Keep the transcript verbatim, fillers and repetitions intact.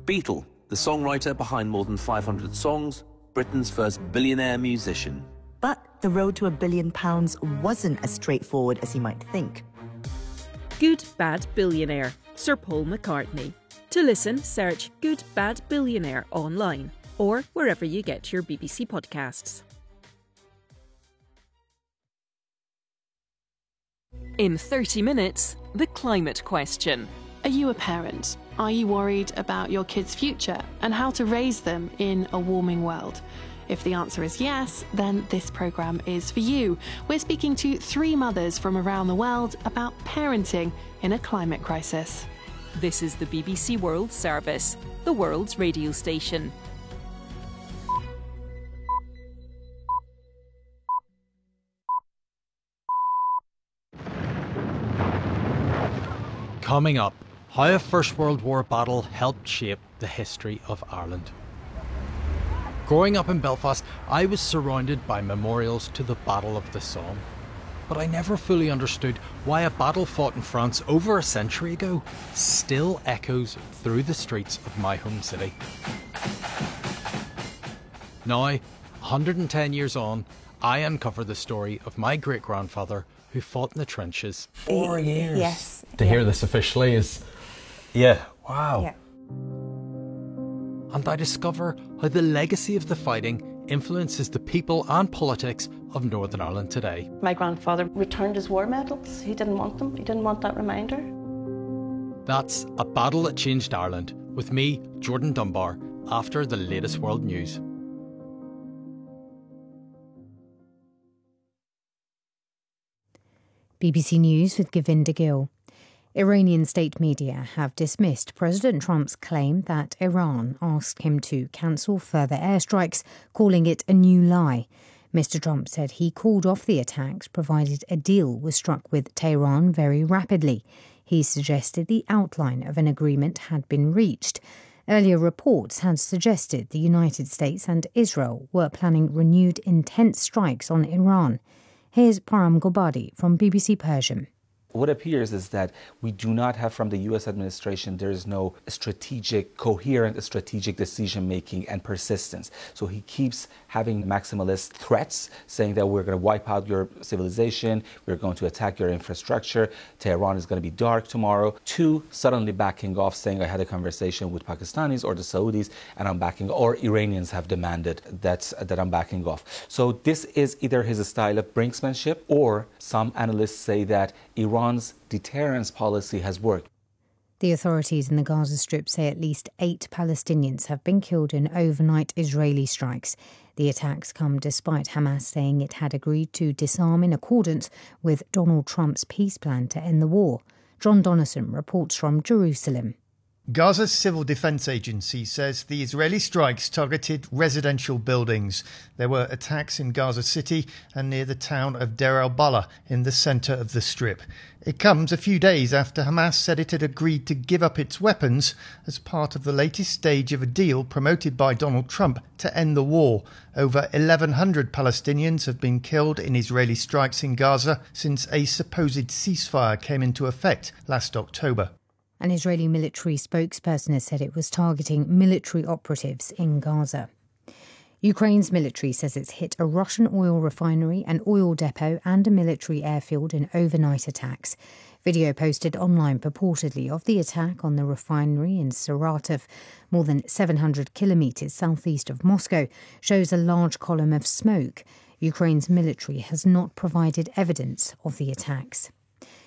Beatle, the songwriter behind more than five hundred songs, Britain's first billionaire musician. But the road to a billion pounds wasn't as straightforward as you might think. Good Bad Billionaire, Sir Paul McCartney. To listen, search Good Bad Billionaire online or wherever you get your B B C podcasts. In thirty minutes, the climate question. Are you a parent? Are you worried about your kids' future and how to raise them in a warming world? If the answer is yes, then this programme is for you. We're speaking to three mothers from around the world about parenting in a climate crisis. This is the B B C World Service, the world's radio station. Coming up, how a First World War battle helped shape the history of Ireland. Growing up in Belfast, I was surrounded by memorials to the Battle of the Somme. But I never fully understood why a battle fought in France over a century ago still echoes through the streets of my home city. Now, one hundred ten years on, I uncover the story of my great-grandfather who fought in the trenches. Four years. Yes. To yeah. hear this officially is, yeah, wow. Yeah. And I discover how the legacy of the fighting influences the people and politics of Northern Ireland today. My grandfather returned his war medals. He didn't want them. He didn't want that reminder. That's A Battle That Changed Ireland, with me, Jordan Dunbar, after the latest world news. B B C News with Govinda Gill. Iranian state media have dismissed President Trump's claim that Iran asked him to cancel further airstrikes, calling it a new lie. Mister Trump said he called off the attacks provided a deal was struck with Tehran very rapidly. He suggested the outline of an agreement had been reached. Earlier reports had suggested the United States and Israel were planning renewed intense strikes on Iran. Here's Param Gobadi from B B C Persian. What appears is that we do not have from the U S administration, there is no strategic, coherent strategic decision-making and persistence. So he keeps having maximalist threats, saying that we're going to wipe out your civilization, we're going to attack your infrastructure, Tehran is going to be dark tomorrow, to suddenly backing off, saying I had a conversation with Pakistanis or the Saudis and I'm backing, or Iranians have demanded that, that I'm backing off. So this is either his style of brinksmanship, or some analysts say that Iran Iran's deterrence policy has worked. The authorities in the Gaza Strip say at least eight Palestinians have been killed in overnight Israeli strikes. The attacks come despite Hamas saying it had agreed to disarm in accordance with Donald Trump's peace plan to end the war. John Donnison reports from Jerusalem. Gaza's Civil Defense Agency says the Israeli strikes targeted residential buildings. There were attacks in Gaza City and near the town of Deir al-Balah in the centre of the Strip. It comes a few days after Hamas said it had agreed to give up its weapons as part of the latest stage of a deal promoted by Donald Trump to end the war. Over eleven hundred Palestinians have been killed in Israeli strikes in Gaza since a supposed ceasefire came into effect last October. An Israeli military spokesperson has said it was targeting military operatives in Gaza. Ukraine's military says it's hit a Russian oil refinery, an oil depot and a military airfield in overnight attacks. Video posted online purportedly of the attack on the refinery in Saratov, more than seven hundred kilometres southeast of Moscow, shows a large column of smoke. Ukraine's military has not provided evidence of the attacks.